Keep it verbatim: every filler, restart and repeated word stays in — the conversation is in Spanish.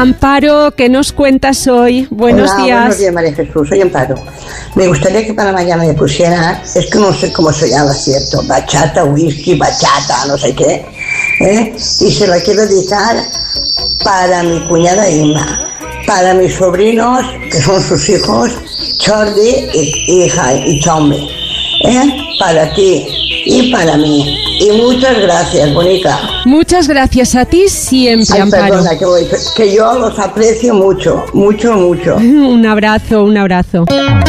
Amparo, ¿qué nos cuentas hoy? Buenos Hola, días. Buenos días, María Jesús, soy Amparo. Me gustaría que para mañana me pusiera, es que no sé cómo se llama, ¿cierto? Bachata, whisky, bachata, no sé qué. ¿eh? Y se la quiero dedicar para mi cuñada Inma, para mis sobrinos, que son sus hijos, Jordi y, hija, y Chombe. ¿eh? Para ti y para mí. Y muchas gracias, Bonica. Muchas gracias a ti siempre, Ay, Amparo. perdona, que, voy, que yo los aprecio mucho, mucho, mucho. Un abrazo, un abrazo.